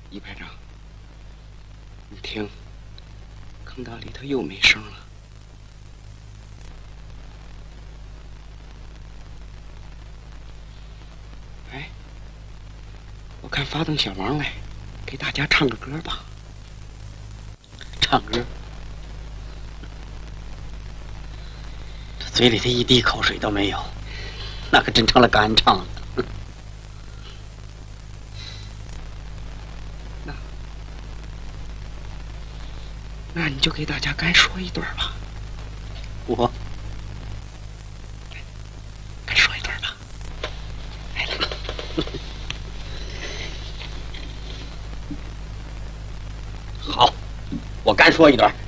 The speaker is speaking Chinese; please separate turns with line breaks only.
一排长，你听，坑道里头又没声了。哎，我看发动小王来，给大家唱个歌吧。
唱歌，这嘴里头一滴口水都没有，那可真成了干唱了。
那你就给大家干说一段吧。
我
干说一段吧。来了。
好，我干说一段。